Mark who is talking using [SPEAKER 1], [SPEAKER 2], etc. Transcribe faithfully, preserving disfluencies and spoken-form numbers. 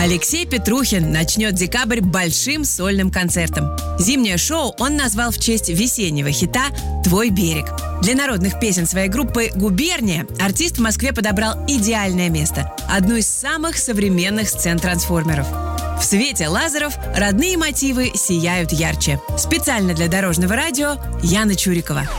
[SPEAKER 1] Алексей Петрухин начнет декабрь большим сольным концертом. Зимнее шоу он назвал в честь весеннего хита «Твой берег». Для народных песен своей группы «Губерния» артист в Москве подобрал идеальное место – одну из самых современных сцен трансформеров. В свете лазеров родные мотивы сияют ярче. Специально для Дорожного радио Яна Чурикова.